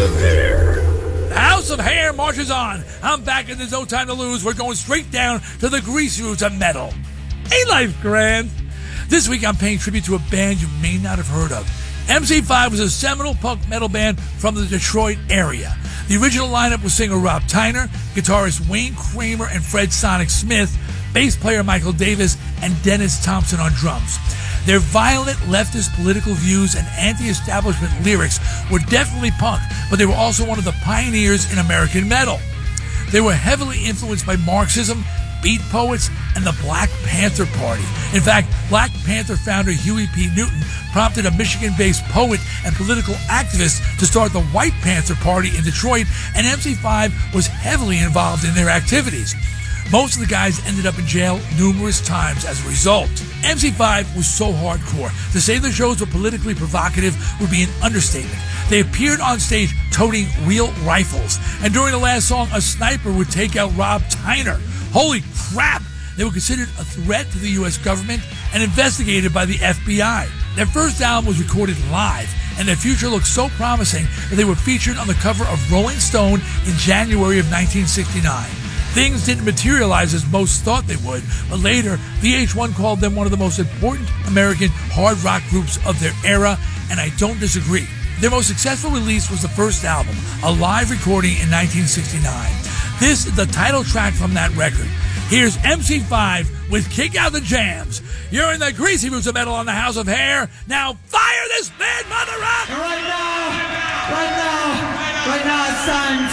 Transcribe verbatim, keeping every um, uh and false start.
of Hair. The House of Hair marches on. I'm back and there's no time to lose. We're going straight down to the grease roots of metal. Ain't life grand? This week I'm paying tribute to a band you may not have heard of. M C five was a seminal punk metal band from the Detroit area. The original lineup was singer Rob Tyner, guitarist Wayne Kramer and Fred Sonic Smith, bass player Michael Davis, and Dennis Thompson on drums. Their violent leftist political views and anti-establishment lyrics were definitely punk, but they were also one of the pioneers in American metal. They were heavily influenced by Marxism, beat poets, and the Black Panther Party. In fact, Black Panther founder Huey P. Newton prompted a Michigan-based poet and political activist to start the White Panther Party in Detroit, and M C five was heavily involved in their activities. Most of the guys ended up in jail numerous times as a result. M C five was so hardcore. To say their shows were politically provocative would be an understatement. They appeared on stage toting real rifles, and during the last song, a sniper would take out Rob Tyner. Holy crap! They were considered a threat to the U S government and investigated by the F B I. Their first album was recorded live, and their future looked so promising that they were featured on the cover of Rolling Stone in January of nineteen sixty-nine. Things didn't materialize as most thought they would, but later, V H one called them one of the most important American hard rock groups of their era, and I don't disagree. Their most successful release was the first album, a live recording in nineteen sixty-nine. This is the title track from that record. Here's M C five with Kick Out the Jams. You're in the greasy roots of metal on the House of Hair. Now fire this bad mother up! Right now, right now, right now it's time